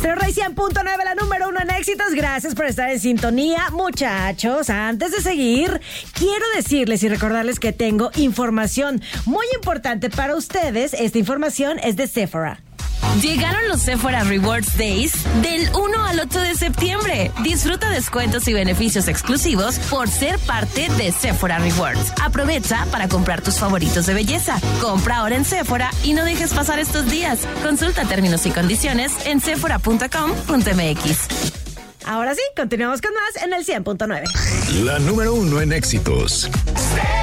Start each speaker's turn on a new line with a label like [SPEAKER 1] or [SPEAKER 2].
[SPEAKER 1] Rey 100.9, la número 1 en éxitos. Gracias por estar en sintonía, muchachos. Antes de seguir, quiero decirles y recordarles que tengo información muy importante para ustedes. Esta información es de Sephora.
[SPEAKER 2] Llegaron los Sephora Rewards Days del 1 al 8 de septiembre. Disfruta descuentos y beneficios exclusivos por ser parte de Sephora Rewards. Aprovecha para comprar tus favoritos de belleza. Compra ahora en Sephora y no dejes pasar estos días. Consulta términos y condiciones en sephora.com.mx.
[SPEAKER 1] Ahora sí, continuamos con más en el 100.9.
[SPEAKER 3] La número 1 en éxitos.